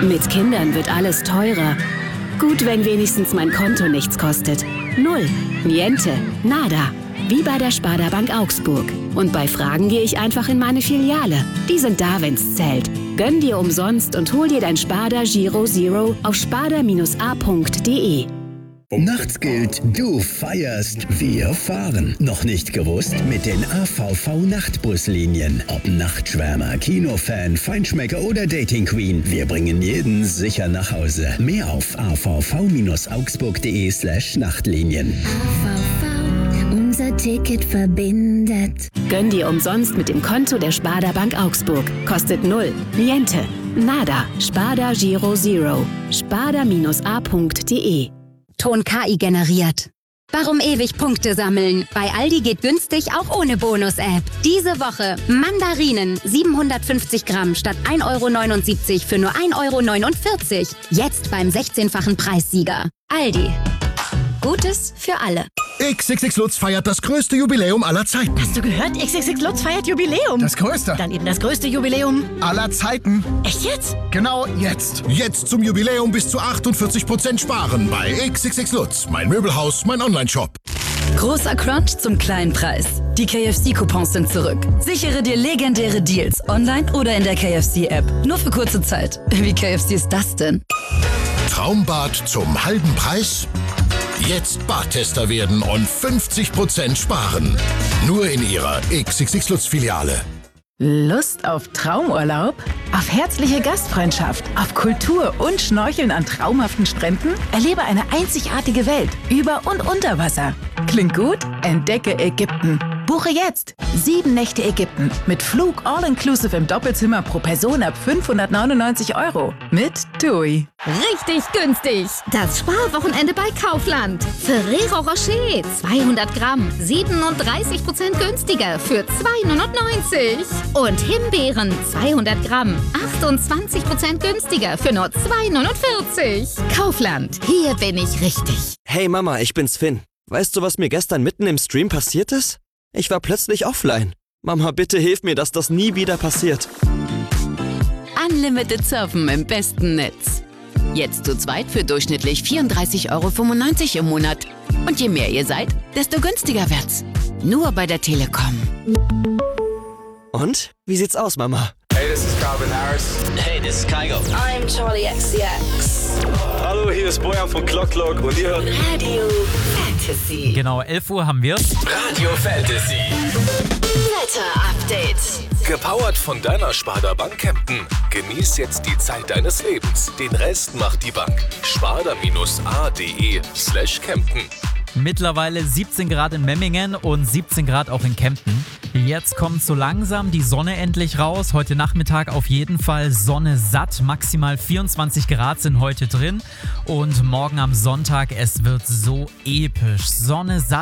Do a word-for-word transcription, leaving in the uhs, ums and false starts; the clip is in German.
Mit Kindern wird alles teurer. Gut, wenn wenigstens mein Konto nichts kostet. Null, niente, nada. Wie bei der Sparda Bank Augsburg. Und bei Fragen gehe ich einfach in meine Filiale. Die sind da, wenn's zählt. Gönn dir umsonst und hol dir dein Sparda Giro Zero auf sparda a punkt de. Nachts gilt, du feierst, wir fahren. Noch nicht gewusst? Mit den A V V-Nachtbuslinien. Ob Nachtschwärmer, Kinofan, Feinschmecker oder Dating Queen. Wir bringen jeden sicher nach Hause. Mehr auf a v v augsburg punkt de slash Nachtlinien. A V V, unser Ticket verbindet. Gönn dir umsonst mit dem Konto der Sparda Bank Augsburg. Kostet null, niente, nada. Sparda Giro Zero. sparda a punkt de. Ton K I generiert. Warum ewig Punkte sammeln? Bei Aldi geht günstig auch ohne Bonus-App. Diese Woche Mandarinen siebenhundertfünfzig Gramm statt ein Euro neunundsiebzig für nur ein Euro neunundvierzig. Jetzt beim sechzehnfachen Preissieger. Aldi. Gutes für alle. X X X Lutz feiert das größte Jubiläum aller Zeiten. Hast du gehört? X X X Lutz feiert Jubiläum. Das größte. Dann eben das größte Jubiläum aller Zeiten. Echt jetzt? Genau jetzt. Jetzt zum Jubiläum bis zu achtundvierzig Prozent sparen bei X X X Lutz. Mein Möbelhaus, mein Online-Shop. Großer Crunch zum kleinen Preis. Die K F C-Coupons sind zurück. Sichere dir legendäre Deals online oder in der K F C-App. Nur für kurze Zeit. Wie K F C ist das denn? Traumbad zum halben Preis? Jetzt Badtester werden und fünfzig Prozent sparen. Nur in Ihrer X X X Lutz-Filiale. Lust auf Traumurlaub? Auf herzliche Gastfreundschaft? Auf Kultur und Schnorcheln an traumhaften Stränden? Erlebe eine einzigartige Welt über und unter Wasser. Klingt gut? Entdecke Ägypten. Buche jetzt sieben Nächte Ägypten mit Flug all-inclusive im Doppelzimmer pro Person ab fünfhundertneunundneunzig Euro mit TUI. Richtig günstig! Das Sparwochenende bei Kaufland. Ferrero Rocher zweihundert Gramm, siebenunddreißig Prozent günstiger für zwei neunundneunzig. Und Himbeeren zweihundert Gramm, achtundzwanzig Prozent günstiger für nur zwei neunundvierzig. Kaufland, hier bin ich richtig. Hey Mama, ich bin's Finn. Weißt du, was mir gestern mitten im Stream passiert ist? Ich war plötzlich offline. Mama, bitte hilf mir, dass das nie wieder passiert. Unlimited Surfen im besten Netz. Jetzt zu zweit für durchschnittlich vierunddreißig Euro fünfundneunzig im Monat. Und je mehr ihr seid, desto günstiger wird's. Nur bei der Telekom. Und? Wie sieht's aus, Mama? Hey, this is Calvin Harris. Hey, this is Kygo. I'm Charlie X C X. Hallo, hier ist Bojan von Clock Clock und ihr hört Radio Fantasy. Genau, elf Uhr haben wir's. Radio Fantasy. Wetter Update. Gepowert von deiner Sparda Bank Kempten. Genieß jetzt die Zeit deines Lebens. Den Rest macht die Bank. sparda-a.de slash Kempten. Mittlerweile siebzehn Grad in Memmingen und siebzehn Grad auch in Kempten. Jetzt kommt so langsam die Sonne endlich raus. Heute Nachmittag auf jeden Fall Sonne satt. Maximal vierundzwanzig Grad sind heute drin. Und morgen am Sonntag, es wird so episch. Sonne satt.